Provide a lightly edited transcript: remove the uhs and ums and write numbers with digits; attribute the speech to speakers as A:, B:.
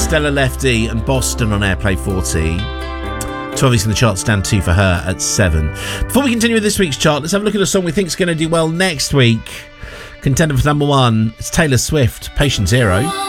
A: Stella Lefty and Boston on Airplay 40. 12 in the chart, stand 2 for her at 7. Before we continue with this week's chart, let's have a look at a song we think is going to do well next week. Contender for number 1, it's Taylor Swift, Patient Zero.